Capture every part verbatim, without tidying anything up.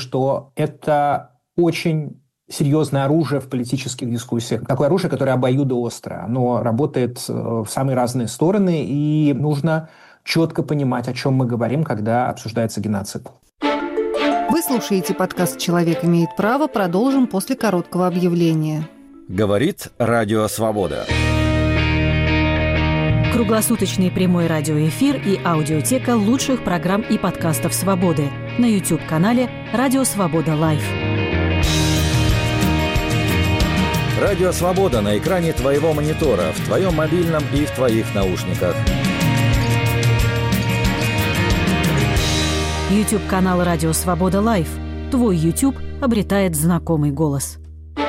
что это очень серьезное оружие в политических дискуссиях. Такое оружие, которое обоюдоострое. Оно работает в самые разные стороны, и нужно четко понимать, о чем мы говорим, когда обсуждается геноцид. Вы слушаете подкаст «Человек имеет право». Продолжим после короткого объявления. Говорит Радио Свобода. Круглосуточный прямой радиоэфир и аудиотека лучших программ и подкастов «Свободы» на YouTube-канале «Радио Свобода Лайв». Радио Свобода на экране твоего монитора, в твоем мобильном и в твоих наушниках. YouTube-канал «Радио Свобода Лайв». Твой YouTube обретает знакомый голос.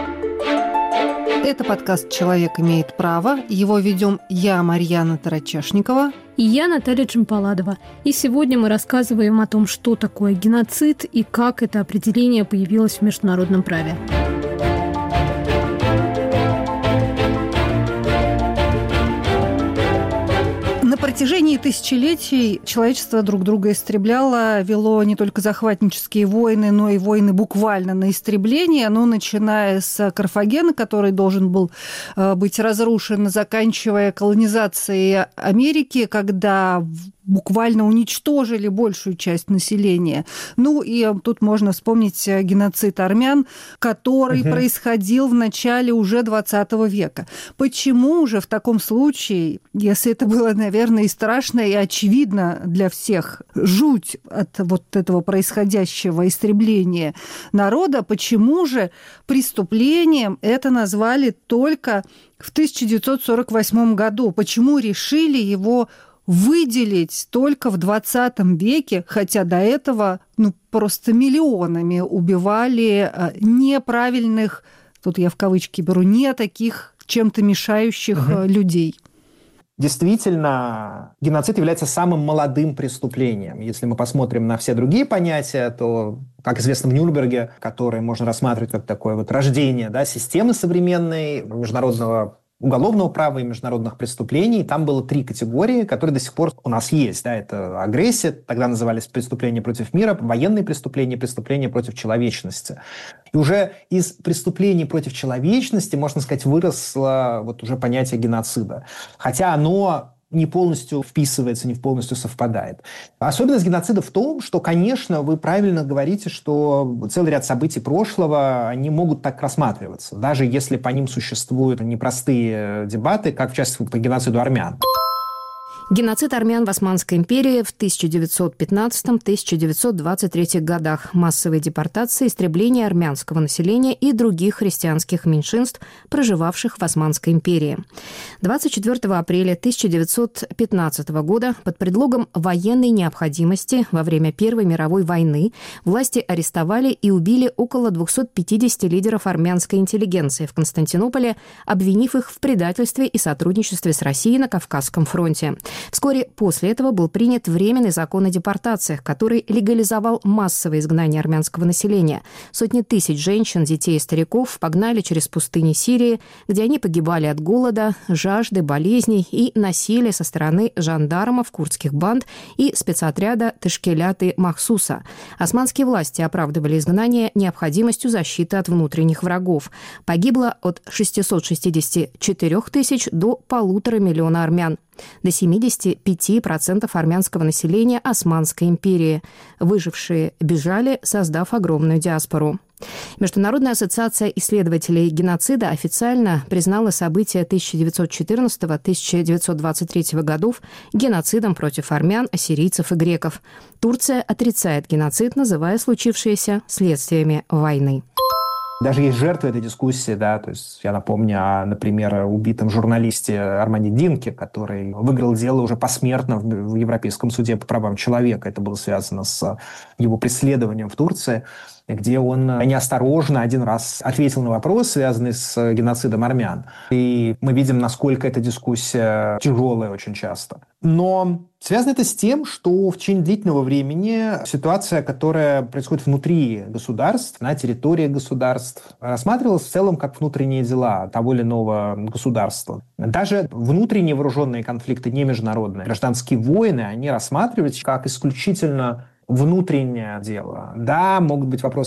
Это подкаст «Человек имеет право». Его ведем я, Марьяна Тарачешникова. И я, Наталья Джампаладова. И сегодня мы рассказываем о том, что такое геноцид и как это определение появилось в международном праве. На протяжении тысячелетий человечество друг друга истребляло, вело не только захватнические войны, но и войны буквально на истребление, ну, начиная с Карфагена, который должен был быть разрушен, заканчивая колонизацией Америки, когда буквально уничтожили большую часть населения. Ну, и тут можно вспомнить геноцид армян, который uh-huh. происходил в начале уже двадцатого века. Почему же в таком случае, если это было, наверное, и страшно, и очевидно для всех, жуть от вот этого происходящего истребления народа, почему же преступлением это назвали только в тысяча девятьсот сорок восьмом году? Почему решили его выделить только в двадцатом веке, хотя до этого ну, просто миллионами убивали неправильных, тут я в кавычки беру, не таких чем-то мешающих угу. людей? Действительно, геноцид является самым молодым преступлением. Если мы посмотрим на все другие понятия, то, как известно, в Нюрнберге, который можно рассматривать как такое вот рождение да, системы современной, международного уголовного права и международных преступлений, там было три категории, которые до сих пор у нас есть. Да, это агрессия, тогда назывались преступления против мира, военные преступления, преступления против человечности. И уже из преступлений против человечности, можно сказать, выросло вот уже понятие геноцида. Хотя оно не полностью вписывается, не полностью совпадает. Особенность геноцида в том, что, конечно, вы правильно говорите, что целый ряд событий прошлого, они могут так рассматриваться, даже если по ним существуют непростые дебаты, как в частности по геноциду армян. Геноцид армян в Османской империи в тысяча девятьсот пятнадцатом — тысяча девятьсот двадцать третьем годах. Массовые депортации, истребление армянского населения и других христианских меньшинств, проживавших в Османской империи. двадцать четвёртого апреля тысяча девятьсот пятнадцатого года под предлогом военной необходимости во время Первой мировой войны власти арестовали и убили около двухсот пятидесяти лидеров армянской интеллигенции в Константинополе, обвинив их в предательстве и сотрудничестве с Россией на Кавказском фронте. Вскоре после этого был принят временный закон о депортациях, который легализовал массовое изгнание армянского населения. Сотни тысяч женщин, детей и стариков погнали через пустыни Сирии, где они погибали от голода, жажды, болезней и насилия со стороны жандармов, курдских банд и спецотряда Тышкелят-и Махсуса. Османские власти оправдывали изгнание необходимостью защиты от внутренних врагов. Погибло от шестисот шестидесяти четырёх тысяч до полутора миллиона армян. До семидесяти пяти процентов армянского населения Османской империи. Выжившие бежали, создав огромную диаспору. Международная ассоциация исследователей геноцида официально признала события тысяча девятьсот четырнадцатого — тысяча девятьсот двадцать третьего годов геноцидом против армян, ассирийцев и греков. Турция отрицает геноцид, называя случившееся следствиями войны. Даже есть жертвы этой дискуссии, да, то есть я напомню о, например, убитом журналисте Армане Динке, который выиграл дело уже посмертно в Европейском суде по правам человека. Это было связано с его преследованием в Турции, где он неосторожно один раз ответил на вопрос, связанный с геноцидом армян. И мы видим, насколько эта дискуссия тяжелая очень часто. Но связано это с тем, что в течение длительного времени ситуация, которая происходит внутри государств, на территории государств, рассматривалась в целом как внутренние дела того или иного государства. Даже внутренние вооруженные конфликты, не международные, гражданские войны, они рассматривались как исключительно внутреннее дело. Да, могут быть вопросы